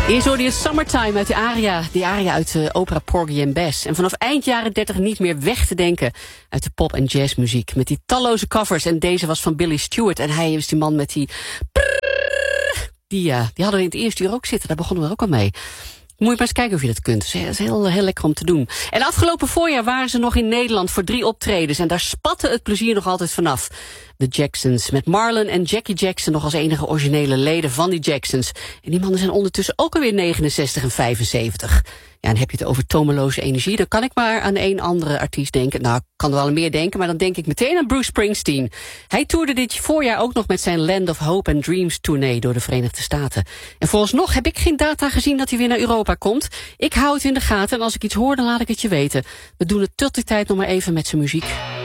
Eerst hoorde je Summertime uit die aria uit de opera Porgy and Bess. En vanaf eind jaren 30 niet meer weg te denken uit de pop- en jazzmuziek. Met die talloze covers. En deze was van Billy Stewart. En hij is die man met die... Die hadden we in het eerste uur ook zitten. Daar begonnen we ook al mee. Moet je maar eens kijken of je dat kunt. Het is heel lekker om te doen. En afgelopen voorjaar waren ze nog in Nederland voor 3 optredens. En daar spatte het plezier nog altijd vanaf. De Jacksons, met Marlon en Jackie Jackson nog als enige originele leden van die Jacksons. En die mannen zijn ondertussen ook alweer 69 en 75. Ja, en heb je het over tomeloze energie, dan kan ik maar aan één andere artiest denken. Nou, ik kan er wel aan meer denken, maar dan denk ik meteen aan Bruce Springsteen. Hij toerde dit voorjaar ook nog met zijn Land of Hope and Dreams tournee door de Verenigde Staten. En vooralsnog heb ik geen data gezien dat hij weer naar Europa komt. Ik hou het in de gaten en als ik iets hoor, dan laat ik het je weten. We doen het tot die tijd nog maar even met zijn muziek.